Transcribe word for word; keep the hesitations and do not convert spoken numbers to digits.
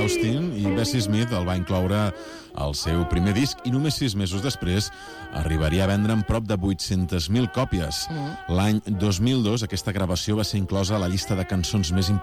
Austin i Bessie Smith el va incloure al seu primer disc i només sis mesos després arribaria a vendre'n prop de vuit-centes mil còpies. Mm. L'any dos mil dos aquesta gravació va ser inclosa a la llista de cançons més importants